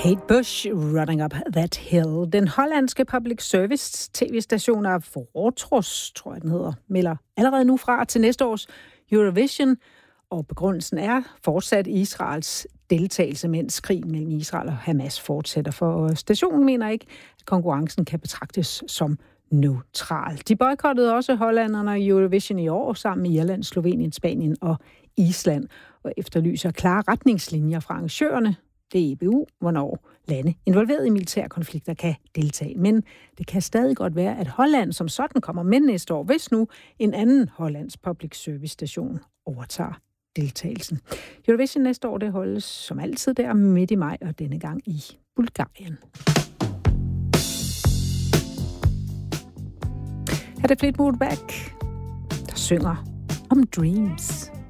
Kate Bush, Running Up That Hill. Den hollandske public service tv-station af Fortros, tror jeg den hedder, melder allerede nu fra til næste års Eurovision, og begrundelsen er fortsat Israels deltagelse, mens krigen mellem Israel og Hamas fortsætter. For stationen mener ikke, at konkurrencen kan betragtes som neutral. De boykottede også hollænderne i Eurovision i år sammen med Irland, Slovenien, Spanien og Island, og efterlyser klare retningslinjer fra arrangørerne, det er EBU, hvornår lande involveret i militære konflikter kan deltage. Men det kan stadig godt være, at Holland som sådan kommer med næste år, hvis nu en anden hollands public service station overtager deltagelsen. Eurovision næste år, det holdes som altid der midt i maj, og denne gang i Bulgarien. Her er det Fleetwood Mac, der synger om dreams.